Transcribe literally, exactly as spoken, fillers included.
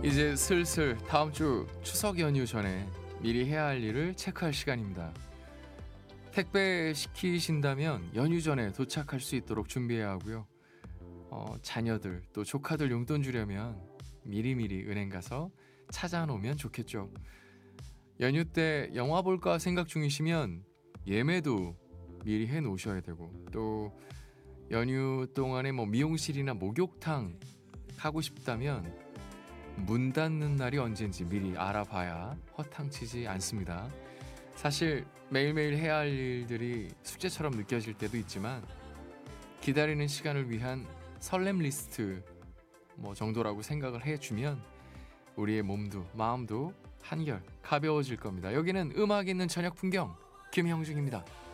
이제 슬슬 다음 주 추석 연휴 전에 미리 해야 할 일을 체크할 시간입니다. 택배 시키신다면 연휴 전에 도착할 수 있도록 준비해야 하고요. 어, 자녀들 또 조카들 용돈 주려면 미리미리 은행 가서 찾아놓으면 좋겠죠. 연휴 때 영화 볼까 생각 중이시면 예매도 미리 해 놓으셔야 되고, 또 연휴 동안에 뭐 미용실이나 목욕탕 가고 싶다면 문 닫는 날이 언젠지 미리 알아봐야 허탕치지 않습니다. 사실 매일매일 해야 할 일들이 숙제처럼 느껴질 때도 있지만 기다리는 시간을 위한 설렘 리스트 뭐 정도라고 생각을 해주면 우리의 몸도 마음도 한결 가벼워질 겁니다. 여기는 음악 있는 저녁 풍경 김형중입니다.